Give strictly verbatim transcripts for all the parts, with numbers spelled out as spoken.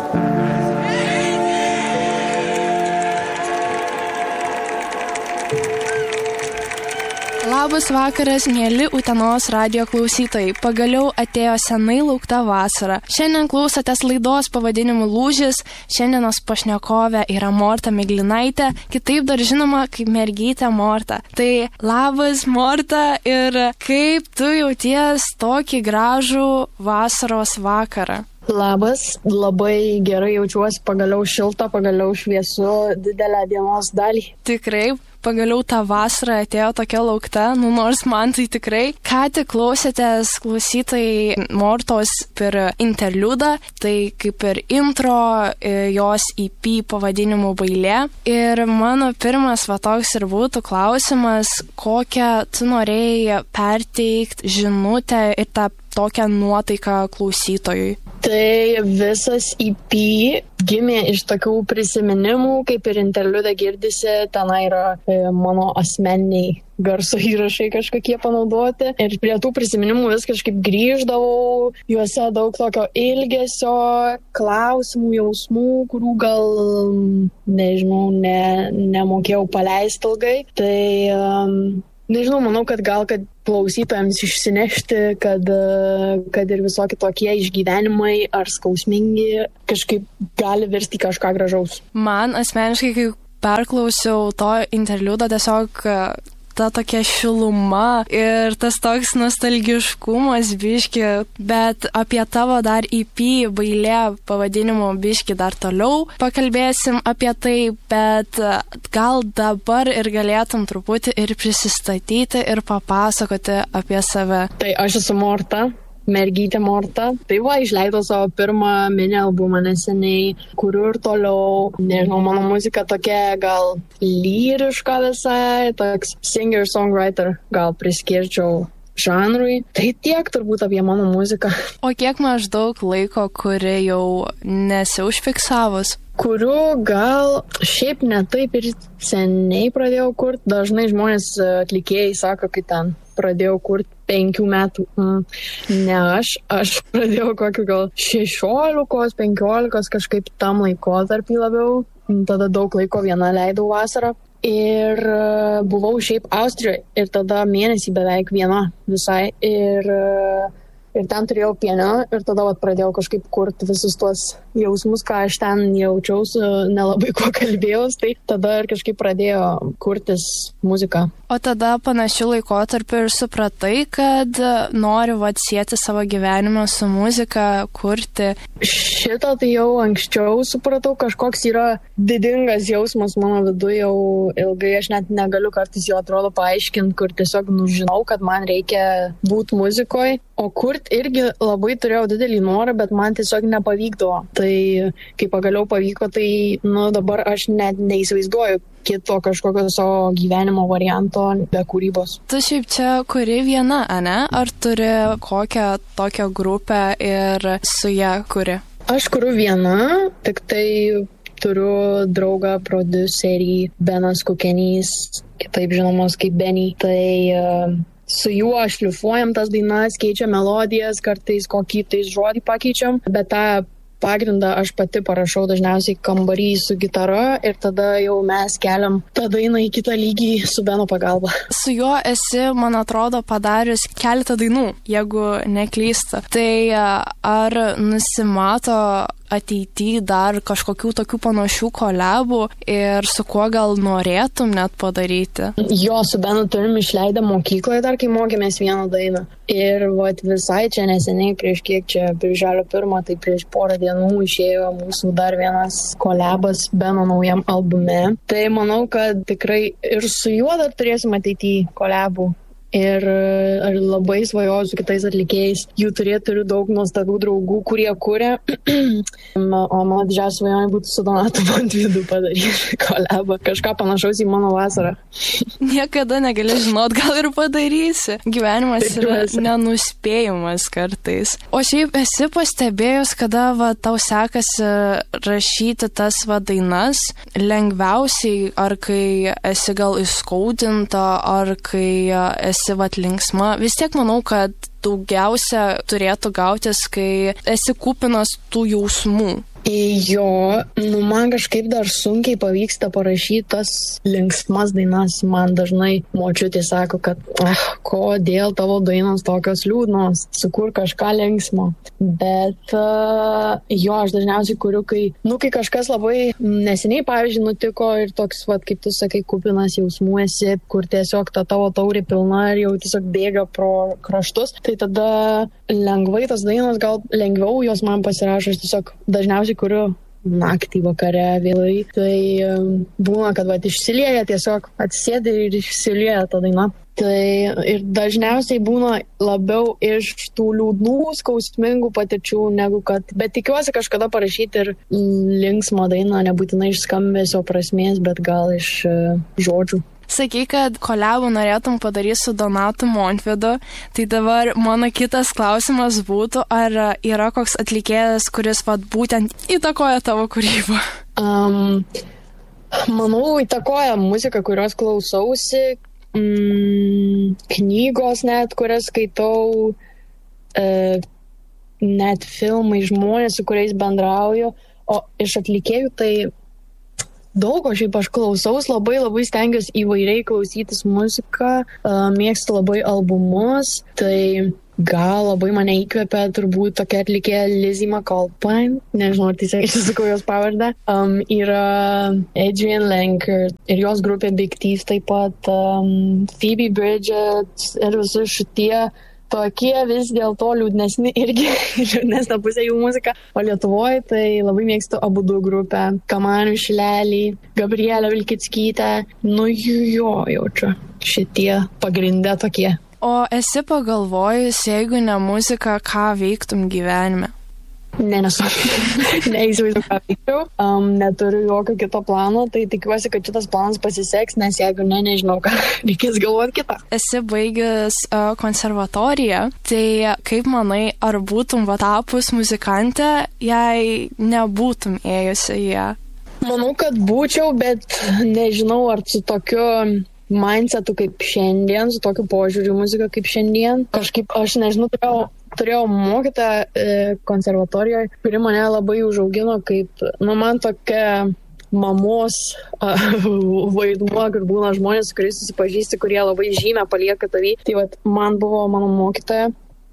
Labas vakaras, mėly Utenos radijo klausytojai. Pagaliau atėjo senai laukta vasara. Šiandien klausotės laidos pavadinimu Lūžis. Šiandienos pašnekovė yra Morta Miglinaitė, kitaip dar žinoma kaip mergytė Morta. Tai labas Morta, ir kaip tu jauties tokį gražų vasaros vakarą? Labas, labai gerai jaučiuosi, pagaliau šilta, pagaliau šviesu didelę dienos dalį. Tikrai, pagaliau ta vasara atėjo tokia laukta, nu nors man tai tikrai. Ką tik klausėtės klausytojai Mortos per interliudą, tai kaip ir intro jos E P pavadinimu Bailė. Ir mano pirmas va toks ir būtų klausimas, kokią tu norėjai perteikti žinutę ir tą tokią nuotaiką klausytojui. Tai visas E P gimė iš tokių prisiminimų, kaip ir interliude girdisi, ten yra e, mano asmeniniai garso įrašai kažkokie panaudoti. Ir prie tų prisiminimų vis kažkaip grįždavau, juose daug tokio ilgesio, klausimų, jausmų, kurių gal, nežinau, ne, nemokėjau paleisti ilgai. Tai um, nežinau, manau, kad gal, kad klausytojams išsinešti, kad, kad ir visokie tokie išgyvenimai ar skausmingi kažkaip gali virsti kažką gražaus. Man asmeniškai, kai perklausiau to interliudo, tiesiog ta tokia šiluma ir tas toks nostalgiškumas biški, bet apie tavo dar E P Bailė pavadinimu biški dar toliau pakalbėsim apie tai, bet gal dabar ir galėtum truputį ir prisistatyti ir papasakoti apie save. Tai aš esu Morta. Mergytė Morta. Tai va, išleidau savo pirmą mini albumą neseniai, kuriu ir toliau. Nežinau, mano muzika tokia gal lyriška visai, toks singer-songwriter, gal priskirčiau žanrui. Tai tiek turbūt apie mano muziką. O kiek maždaug laiko, kuri jau nesi užfiksavus? Kuriu gal šiaip ne taip ir seniai pradėjau kurti. Dažnai žmonės atlikėjai sako, kai ten pradėjau kurti penkių metų. Mm, ne aš, aš pradėjau kokiu gal šešiolikos, penkiolikos kažkaip tam laikotarpį labiau. Tada daug laiko viena leidau vasarą. Ir uh, buvau šiaip Austrijoje ir tada mėnesį beveik viena visai. Ir, uh, ir ten turėjau pianiną ir tada vat, pradėjau kažkaip kurti visus tuos jausmus, ką aš ten jaučiausi, nelabai kuo kalbėjausi. Tai tada ir kažkaip pradėjo kurtis muzika. O tada panašių laikotarpių ir supratai, kad nori vat sieti savo gyvenimą su muzika, kurti. Šitą tai jau anksčiau supratau, kažkoks yra didingas jausmas mano viduje jau ilgai, aš net negaliu kartais jo atrodo paaiškinti, kur tiesiog nužinau, kad man reikia būti muzikoje, o kurt irgi labai turėjau didelį norą, bet man tiesiog nepavykdavo. Tai kai pagaliau pavyko, tai nu, dabar aš net neįsivaizduoju kito kažkokio savo gyvenimo varianto be kūrybos. Tu šiaip čia kuri viena, ane? Ar turi kokią tokią grupę ir su ją kuri? Aš kuriu viena, tik tai turiu draugą, prodiuserį Benas Kukenys, kitaip žinomas kaip Benny. Tai uh, su juo šlifuojam tas dainas, keičiam melodijas, kartais kokį tai žodį pakeičiam, bet tą pagrindą aš pati parašau dažniausiai kambarį su gitara ir tada jau mes keliam tą dainą į kitą lygį su Beno pagalba. Su juo esi, man atrodo, padarius keletą dainų, jeigu neklysta. Tai ar nusimato ateityje dar kažkokių tokių panašių kolabų ir su kuo gal norėtum net padaryti? Jo, su Benu turim išleidę mokykloje dar, kai mokėmės vieną dainą. Ir vat, visai čia neseniai, prieš kiek čia, birželio pirmą, tai prieš porą dienų išėjo mūsų dar vienas kolabas Beno naujam albume. Tai manau, kad tikrai ir su juo dar turėsim ateityje kolabų. Ir ar labai svajoju su kitais atlikėjais. Jų turėti turiu daug nuostabių draugų, kurie kuria. O mano didžiausia svajonė būtų su Donatu Montvydu padaryti kolabą. Kažką panašaus į mano vasarą. Niekada negali žinot, gal ir padarysi. Gyvenimas yra nenuspėjimas kartais. O šiaip esi pastebėjus, kada va, tau sekasi rašyti tas va, dainas lengviausiai, ar kai esi gal įskaudinta, ar kai esi esi vat linksma. Vis tiek manau, kad daugiausia turėtų gautis, kai esi kupinas tų jausmų. Jo, nu man kažkaip dar sunkiai pavyksta parašyti tas linksmas dainas. Man dažnai močiutė sako, kad ah, kodėl tavo dainos tokios liūdnos, sukur kažką linksmo. Bet uh, jo, aš dažniausiai kuriu, kai, nu, kai kažkas labai neseniai, pavyzdžiui, nutiko ir toks, vat, kaip tu sakai, kupinas jausmų esi, kur tiesiog ta tavo taurė pilna ir jau tiesiog bėga pro kraštus, tai tada lengvai tas dainos, gal lengviau jos man pasirašo, aš tiesiog dažniausiai kuriu naktį, vakare, vėlai. Tai um, būna, kad vat, išsilieja, tiesiog atsisėdi ir išsilieja ta daina. Tai ir dažniausiai būna labiau iš tų liūdnų, skausmingų patirčių, negu kad, bet tikiuosi kažkada parašyti ir linksmą dainą, nebūtinai iš skambesio prasmės, bet gal iš uh, žodžių. Sakai, kad kolabų norėtum padaryti su Donatu Montvydu, tai dabar mano kitas klausimas būtų, ar yra koks atlikėjas, kuris vat, būtent įtakoja tavo kūrybą? Um, manau, įtakoja muzika, kurios klausausi, mm, knygos net, kurias skaitau, uh, net filmai, žmonės, su kuriais bendrauju, o iš atlikėjų tai daug, o šiaip aš klausaus, labai labai stengiuosi įvairiai klausytis muziką, uh, mėgstu labai albumus, tai gal labai mane įkvepia turbūt tokia atlikėja Lizzie McAlpine, nežinau, ar tiesiog išsisakau jos pavardę, um, yra Adrienne Lenker ir jos grupė Big Thief taip pat, um, Phoebe Bridgers ir visi šitie tokie vis dėl to liūdnesni irgi, liūdnesnė pusė jų muzika. O Lietuvoje tai labai mėgstu Abudu grupę, Kamanių Šilelį, Gabrielę Vilkickytę, nu jo jaučiu, šitie pagrinde tokie. O esi pagalvojus, jeigu ne muzika, ką veiktum gyvenime? Ne, nesu. Neįsivaizduoju, ką veikčiau. Um, neturiu jokio kito plano, tai tikiuosi, kad šitas planas pasiseks, nes jeigu ne, nežinau, ką reikės galvoti kitą. Esi baigęs uh, konservatoriją, tai kaip manai, ar būtum va tapus muzikantė, jei nebūtum ėjusi į ją? Manau, kad būčiau, bet nežinau, ar su tokiu mindsetu kaip šiandien, su tokiu požiūriu muziką kaip šiandien. Kažkaip, aš nežinau, turėjau, turėjau mokytą e, konservatorijoje, kuri mane labai užaugino kaip, nu, man tokia mamos a, vaidmuo, kur būna žmonės, su kuriais susipažįsti, kurie labai žymę palieka tavį. Tai vat, man buvo mano mokytoja.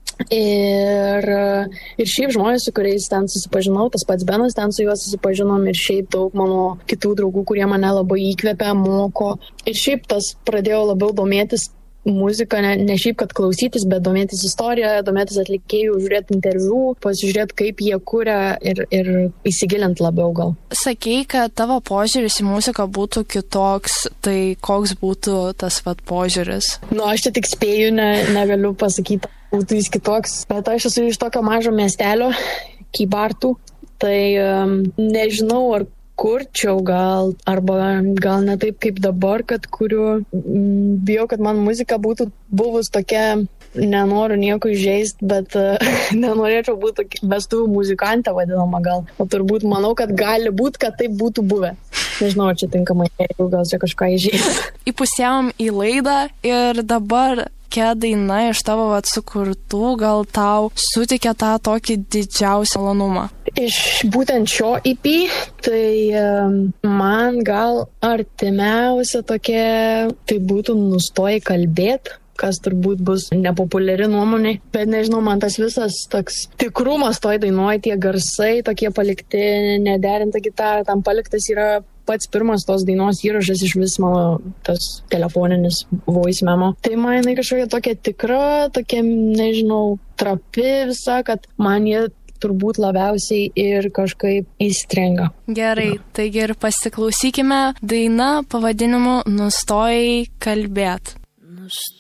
Ir, ir šiaip žmonės, su kuriais ten susipažinau, tas pats Benas, ten su juo susipažinom ir šiaip daug mano kitų draugų, kurie mane labai įkvepia, moko. Ir šiaip tas pradėjau labiau domėtis muziką, ne, ne šiaip, kad klausytis, bet domėtis istoriją, domėtis atlikėjų, žiūrėti interviu, pasižiūrėti, kaip jie kuria ir, ir įsigilint labiau gal. Sakei, kad tavo požiūris į muziką būtų kitoks, tai koks būtų tas vat požiūris? Nu, aš čia tik spėju, ne, negaliu pasakyti, būtų jis kitoks, bet aš esu iš tokio mažo miestelio, Kybartų, tai um, nežinau, ar kurčiau gal, arba gal ne taip kaip dabar, kad kuriu, bijau, kad man muzika būtų buvus tokia, nenoriu nieko įžeisti, bet uh, nenorėčiau būti vestuvių muzikantė vadinama gal. O turbūt manau, kad gali būti, kad taip būtų buvę. Nežinau, ar čia tinkamai, jeigu gal čia kažką įžeisti. Įpusėjom į laidą ir dabar kokia daina iš tavo vat sukurtų gal tau suteikė tą tokį didžiausią malonumą? Iš būtent šio E P, tai um, man gal artimiausia tokia, tai būtų Nustoji kalbėt, kas turbūt bus nepopuliari nuomonė, bet nežinau, man tas visas toks tikrumas toj dainuoja, tie garsai tokie palikti, nederinta gitara, tam paliktas yra pats pirmas tos dainos įrašas iš vis mano tas telefoninis voice memo. Tai man jinai kažkokia tokia tikra, tokia, nežinau, trapi visa, kad man jie turbūt labiausiai ir kažkaip įstringa. Gerai, taigi ir pasiklausykime daina pavadinimu Nustojai kalbėt.